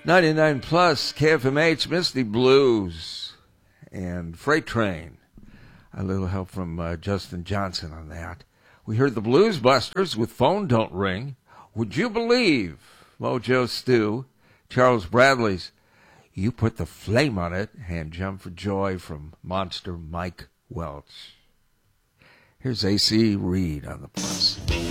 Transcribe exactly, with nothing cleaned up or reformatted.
ninety-nine plus K F M H, Misty Blues, and Freight Train. A little help from uh, Justin Johnson on that. We heard the Blues Busters with Phone Don't Ring. Would you believe? Mojo Stew, Charles Bradley's You Put the Flame on It, and Jump for Joy from Monster Mike Welch. Here's A C Reed on the plus.